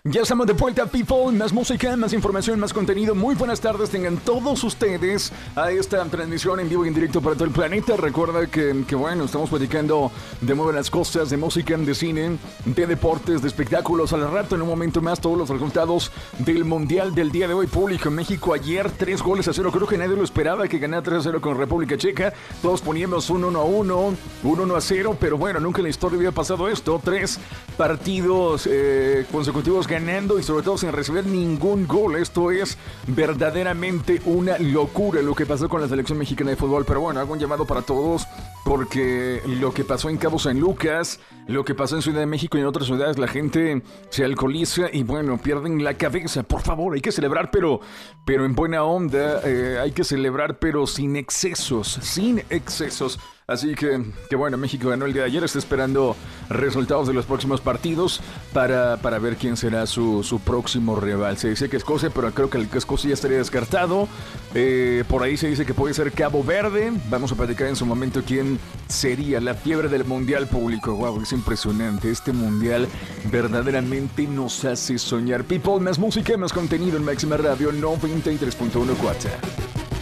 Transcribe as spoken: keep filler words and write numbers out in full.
Ya estamos de vuelta, people. Más música, más información, más contenido. Muy buenas tardes tengan todos ustedes a esta transmisión en vivo y en directo para todo el planeta. Recuerda que, que bueno, estamos platicando de muy buenas cosas, de música, de cine, de deportes, de espectáculos. Al rato, en un momento más, todos los resultados del Mundial del día de hoy. Público en México ayer, tres goles a cero. Creo que nadie lo esperaba que ganara tres a cero con República Checa. Todos poníamos un uno a uno, un uno a cero, pero bueno, nunca en la historia había pasado esto. Tres partidos eh, consecutivos ganando y sobre todo sin recibir ningún gol. Esto es verdaderamente una locura lo que pasó con la selección mexicana de fútbol. Pero bueno, hago un llamado para todos porque lo que pasó en Cabo San Lucas, lo que pasó en Ciudad de México y en otras ciudades, la gente se alcoholiza y bueno, pierden la cabeza. Por favor, hay que celebrar, pero, pero en buena onda, eh, hay que celebrar, pero sin excesos, sin excesos. Así que, que bueno, México ganó el día de ayer, está esperando resultados de los próximos partidos para, para ver quién será su, su próximo rival. Se dice que Escocia, pero creo que el que Escocia ya estaría descartado. Eh, por ahí se dice que puede ser Cabo Verde. Vamos a platicar en su momento quién sería la fiebre del mundial público. Wow, es impresionante. Este mundial verdaderamente nos hace soñar. People, más música, más contenido en Máxima Radio noventa y tres punto uno cuatro.